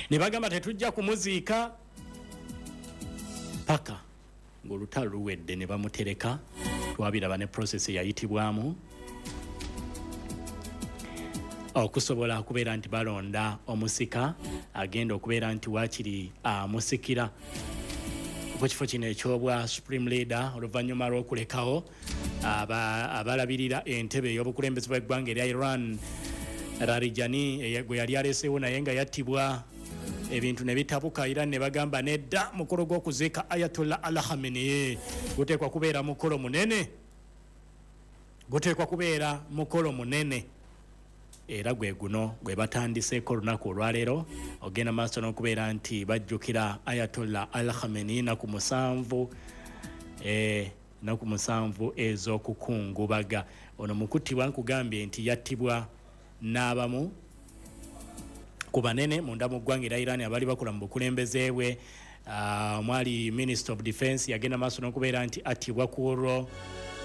ne bagamba tetujja kumuziika paka ng'olutalo luwedde ne bamutereka. Twabiraba ne process yayitibwamu okusobola okubeera nti balonda omusika agenda okubeera nti waakiri amusikira ku kifo kino ekyobwa Supreme Leader oluvannyuma lw'okulekawo abalabirira entebe ey'obukulembeze bw'eggwanga erya Iran. Larijani gwe yali aleeseewo naye nga yattibwa, ebintu ne bitabuka Iran ne bagamba nedda mukolo gw'okuziika Ayatollah Ali Khamenei guteekwa kubeera mukolo munene, era gwe guno gwe batandiseeko olunaku olwaleero. Ogenda maaso n'okubeera nti bajjukira Ayatollah Ali Khamenei naku musanvu ez'okukungubaga. Ono mukuttibwa nkugambye nti yattibwa n'abamu ku banene munda mu ggwanga erya Iran abali bakola mu bukulembeze bwe. Mwali Minister of Defense yagenda maaso n'okubeera nti attibwa ku olwo